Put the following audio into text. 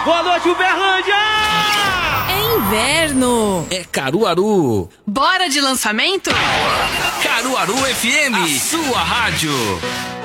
Boa noite, Uberlândia! É inverno. É Caruaru. Bora de lançamento? Caruaru FM, sua rádio.